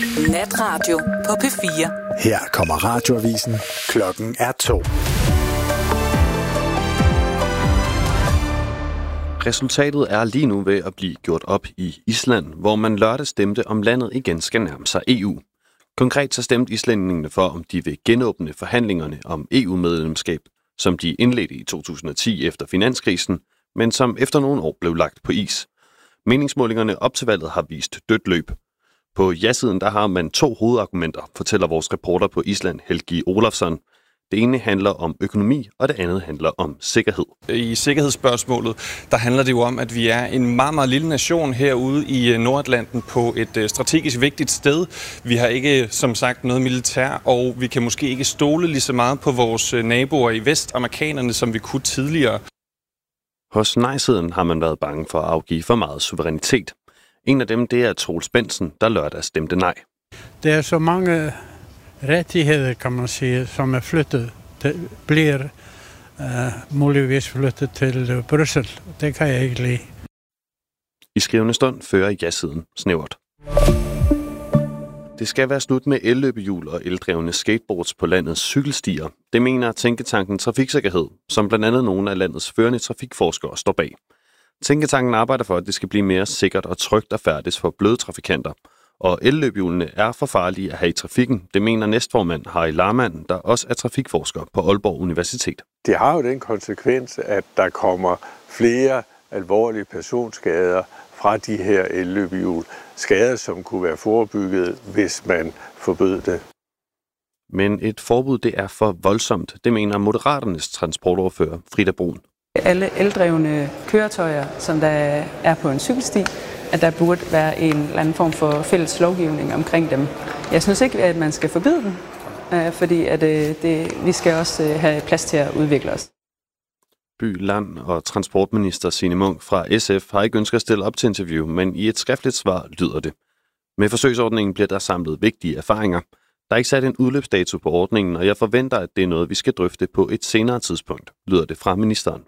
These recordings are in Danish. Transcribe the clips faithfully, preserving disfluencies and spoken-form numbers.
Natradio på P fire. Her kommer radioavisen. Klokken er to. Resultatet er lige nu ved at blive gjort op i Island, hvor man lørdag stemte, om landet igen skal nærme sig E U. Konkret så stemte islændingene for, om de vil genåbne forhandlingerne om E U-medlemskab, som de indledte i to tusind og ti efter finanskrisen, men som efter nogle år blev lagt på is. Meningsmålingerne op til valget har vist dødt løb. På ja-siden der har man to hovedargumenter, fortæller vores reporter på Island, Helgi Olafsson. Det ene handler om økonomi, og det andet handler om sikkerhed. I sikkerhedsspørgsmålet, der handler det jo om, at vi er en meget, meget lille nation herude i Nordatlanten på et strategisk vigtigt sted. Vi har ikke, som sagt, noget militær, og vi kan måske ikke stole lige så meget på vores naboer i vest, amerikanerne, som vi kunne tidligere. Hos nej-siden har man været bange for at afgive for meget suverænitet. En af dem, det er Troels Bensen, der lørdag stemte nej. Det er så mange rettigheder, kan man sige, som er flyttet, det bliver uh, muligvis flyttet til Bruxelles. Det kan jeg ikke lide. I skrivende stund fører ja-siden snævert. Det skal være slut med elløbehjul og eldrevne skateboards på landets cykelstier. Det mener Tænketanken Trafiksikkerhed, som blandt andet nogle af landets førende trafikforskere står bag. Tænketanken arbejder for, at det skal blive mere sikkert og trygt at færdes for bløde trafikanter. Og elløbehjulene er for farlige at have i trafikken. Det mener næstformand Harry Larmann, der også er trafikforsker på Aalborg Universitet. Det har jo den konsekvens, at der kommer flere alvorlige personskader fra de her elløbehjul. Skader, som kunne være forebygget, hvis man forbød det. Men et forbud, det er for voldsomt. Det mener Moderaternes transportordfører Frida Brun. Alle eldrevne køretøjer, som der er på en cykelsti, at der burde være en eller anden form for fælles lovgivning omkring dem. Jeg synes ikke, at man skal forbyde dem, fordi at det, vi skal også have plads til at udvikle os. By-, Land- og Transportminister Signe Munk fra S F har ikke ønsket at stille op til interview, men i et skriftligt svar lyder det. Med forsøgsordningen bliver der samlet vigtige erfaringer. Der er ikke sat en udløbsdato på ordningen, og jeg forventer, at det er noget, vi skal drøfte på et senere tidspunkt, lyder det fra ministeren.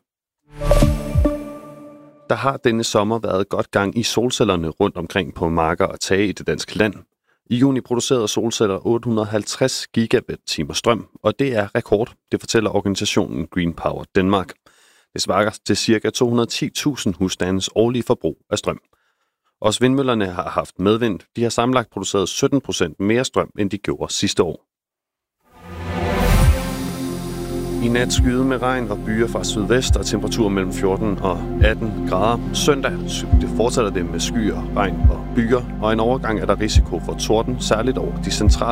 Der har denne sommer været godt gang i solcellerne rundt omkring på marker og tage i det danske land. I juni producerede solceller otte hundrede og halvtreds gigawatt-timer strøm, og det er rekord, det fortæller organisationen Green Power Denmark. Det svarer til ca. to hundrede og ti tusind husstandes årlige forbrug af strøm. Også vindmøllerne har haft medvind. De har sammenlagt produceret sytten procent mere strøm, end de gjorde sidste år. I nat skyde med regn og byer fra sydvest og temperatur mellem fjorten og atten grader. Søndag det fortsætter det med skyer, regn og byer, og en overgang er der risiko for torden, særligt over de centrale